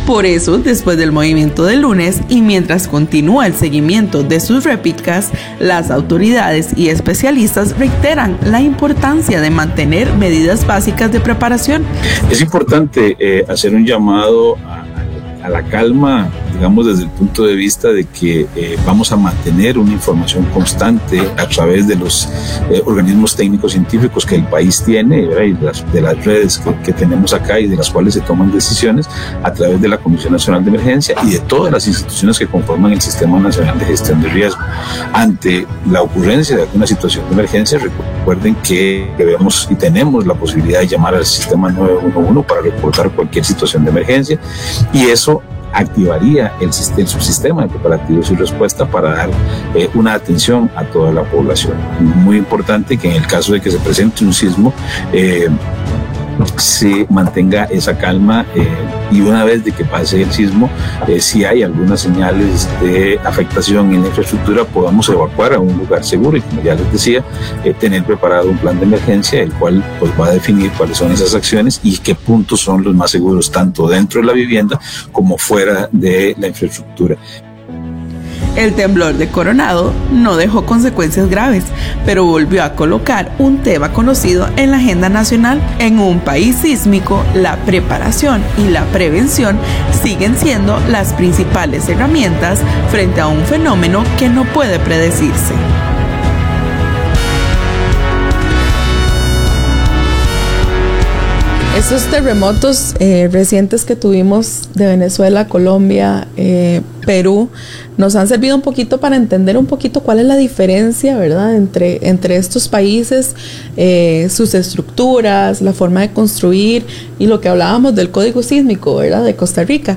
Por eso, después del movimiento del lunes y mientras continúa el seguimiento de sus réplicas, las autoridades y especialistas reiteran la importancia de mantener medidas básicas de preparación. Es importante hacer un llamado a la calma, digamos, desde el punto de vista de que vamos a mantener una información constante a través de los organismos técnicos científicos que el país tiene, ¿verdad? Y de las redes que tenemos acá y de las cuales se toman decisiones a través de la Comisión Nacional de Emergencia y de todas las instituciones que conforman el Sistema Nacional de Gestión de Riesgo. Ante la ocurrencia de alguna situación de emergencia, recuerden que debemos y tenemos la posibilidad de llamar al sistema 911 para reportar cualquier situación de emergencia, y eso activaría el subsistema de preparativos y respuesta para dar una atención a toda la población. Muy importante que en el caso de que se presente un sismo se mantenga esa calma y una vez de que pase el sismo, si hay algunas señales de afectación en la infraestructura, podamos evacuar a un lugar seguro y, como ya les decía, tener preparado un plan de emergencia, el cual pues va a definir cuáles son esas acciones y qué puntos son los más seguros, tanto dentro de la vivienda como fuera de la infraestructura. El temblor de Coronado no dejó consecuencias graves, pero volvió a colocar un tema conocido en la agenda nacional. En un país sísmico, la preparación y la prevención siguen siendo las principales herramientas frente a un fenómeno que no puede predecirse. Esos terremotos recientes que tuvimos de Venezuela, Colombia, Perú, nos han servido un poquito para entender un poquito cuál es la diferencia, ¿verdad?, entre estos países, sus estructuras, la forma de construir y lo que hablábamos del código sísmico, ¿verdad?, de Costa Rica.